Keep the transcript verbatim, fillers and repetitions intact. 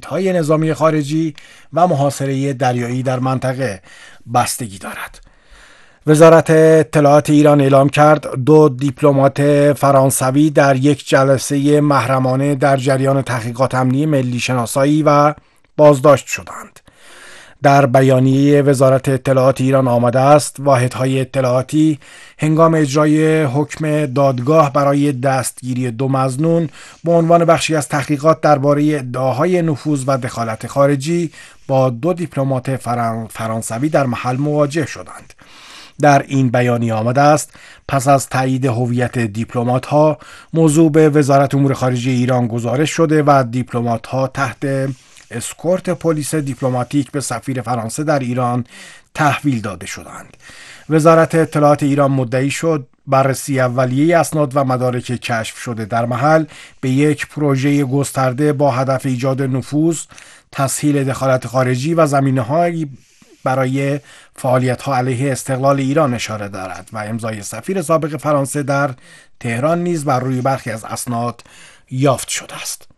فعالیت‌های نظامی خارجی و محاصره دریایی در منطقه بستگی دارد. وزارت اطلاعات ایران اعلام کرد دو دیپلمات فرانسوی در یک جلسه محرمانه در جریان تحقیقات امنی ملی شناسایی و بازداشت شدند. در بیانیه وزارت اطلاعات ایران آمده است واحدهای اطلاعاتی هنگام اجرای حکم دادگاه برای دستگیری دو مظنون به عنوان بخشی از تحقیقات درباره ادعاهای نفوذ و دخالت خارجی با دو دیپلمات فرانسوی در محل مواجه شدند. در این بیانیه آمده است پس از تایید هویت دیپلمات‌ها موضوع به وزارت امور خارجه ایران گزارش شده و دیپلمات‌ها تحت اسکورت پلیس دیپلماتیک به سفیر فرانسه در ایران تحویل داده شدند. وزارت اطلاعات ایران مدعی شد بررسی اولیه اسناد و مدارک کشف شده در محل به یک پروژه گسترده با هدف ایجاد نفوذ، تسهیل دخالت خارجی و زمینه‌های برای فعالیت‌ها علیه استقلال ایران اشاره دارد و امضای سفیر سابق فرانسه در تهران نیز بر روی برخی از اسناد یافت شده است.